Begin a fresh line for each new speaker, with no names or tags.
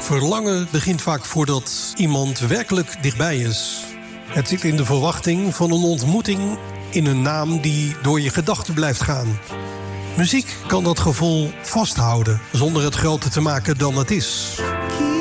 Verlangen begint vaak voordat iemand werkelijk dichtbij is. Het zit in de verwachting van een ontmoeting in een naam die door je gedachten blijft gaan. Muziek kan dat gevoel vasthouden zonder het groter te maken dan het is.